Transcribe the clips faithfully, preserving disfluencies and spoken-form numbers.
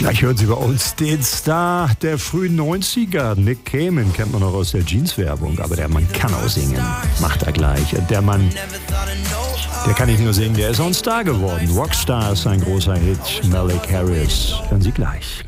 Gleich hören Sie bei uns den Star der frühen neunziger. Nick Cayman kennt man noch aus der Jeans-Werbung, aber der Mann kann auch singen. Macht er gleich. Und der Mann, der kann nicht nur singen, der ist auch ein Star geworden. Rockstar ist ein großer Hit. Malik Harris. Hören Sie gleich.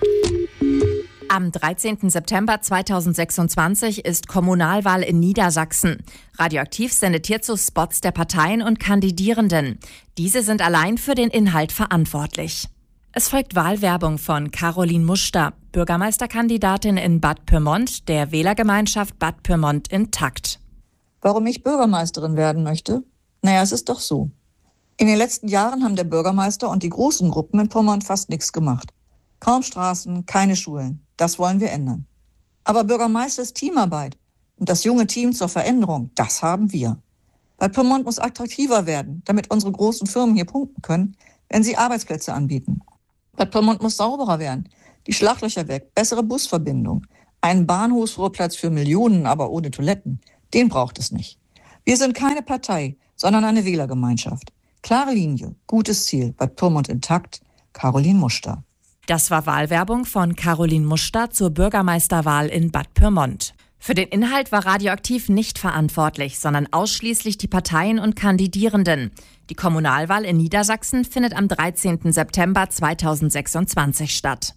Am dreizehnten September zweitausendsechsundzwanzig ist Kommunalwahl in Niedersachsen. Radioaktiv sendet hierzu Spots der Parteien und Kandidierenden. Diese sind allein für den Inhalt verantwortlich. Es folgt Wahlwerbung von Caroline Muster, Bürgermeisterkandidatin in Bad Pyrmont, der Wählergemeinschaft Bad Pyrmont intakt. Warum ich Bürgermeisterin werden möchte? Naja, es ist doch so. In den letzten Jahren haben der Bürgermeister und die großen Gruppen in Pyrmont fast nichts gemacht. Kaum Straßen, keine Schulen. Das wollen wir ändern. Aber Bürgermeister ist Teamarbeit. Und das junge Team zur Veränderung, das haben wir. Bad Pyrmont muss attraktiver werden, damit unsere großen Firmen hier punkten können, wenn sie Arbeitsplätze anbieten. Bad Pyrmont muss sauberer werden. Die Schlaglöcher weg, bessere Busverbindung. Einen Bahnhofsvorplatz für Millionen, aber ohne Toiletten. Den braucht es nicht. Wir sind keine Partei, sondern eine Wählergemeinschaft. Klare Linie, gutes Ziel. Bad Pyrmont intakt. Caroline Muster. Das war Wahlwerbung von Caroline Muster zur Bürgermeisterwahl in Bad Pyrmont. Für den Inhalt war Radioaktiv nicht verantwortlich, sondern ausschließlich die Parteien und Kandidierenden. Die Kommunalwahl in Niedersachsen findet am dreizehnten September zweitausendsechsundzwanzig statt.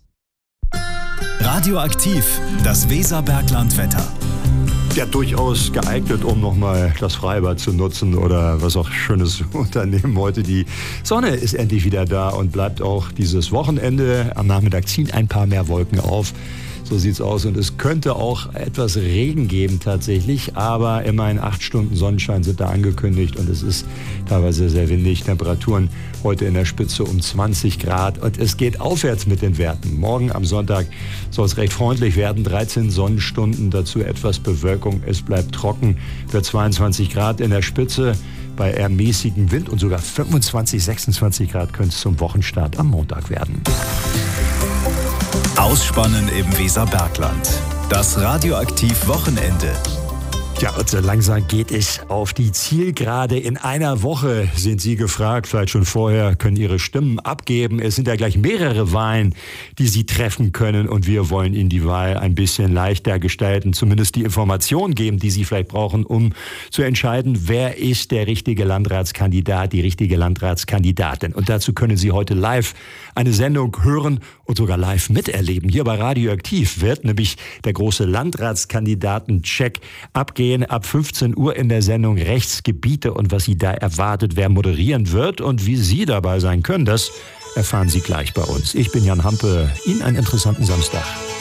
Radioaktiv, das Weserberglandwetter. Ja, durchaus geeignet, um nochmal das Freibad zu nutzen oder was auch Schönes unternehmen heute. Die Sonne ist endlich wieder da und bleibt auch dieses Wochenende. Am Nachmittag ziehen ein paar mehr Wolken auf. So sieht's aus. Und es könnte auch etwas Regen geben tatsächlich, aber immerhin acht Stunden Sonnenschein sind da angekündigt und es ist teilweise sehr windig. Temperaturen heute in der Spitze um zwanzig Grad und es geht aufwärts mit den Werten. Morgen am Sonntag soll es recht freundlich werden, dreizehn Sonnenstunden, dazu etwas Bewölkung. Es bleibt trocken, wird zweiundzwanzig Grad in der Spitze. Bei eher mäßigem Wind und sogar fünfundzwanzig, sechsundzwanzig Grad könnte es zum Wochenstart am Montag werden. Ausspannen im Weserbergland. Das Radioaktiv-Wochenende. Ja, und so langsam geht es auf die Zielgerade. In einer Woche sind Sie gefragt, vielleicht schon vorher, können Ihre Stimmen abgeben. Es sind ja gleich mehrere Wahlen, die Sie treffen können. Und wir wollen Ihnen die Wahl ein bisschen leichter gestalten, zumindest die Informationen geben, die Sie vielleicht brauchen, um zu entscheiden, wer ist der richtige Landratskandidat, die richtige Landratskandidatin. Und dazu können Sie heute live eine Sendung hören und sogar live miterleben. Hier bei Radioaktiv wird nämlich der große Landratskandidaten-Check abgehen. Ab fünfzehn Uhr in der Sendung Rechtsgebiete und was Sie da erwartet, wer moderieren wird und wie Sie dabei sein können, das erfahren Sie gleich bei uns. Ich bin Jan Hampe. Ihnen einen interessanten Samstag.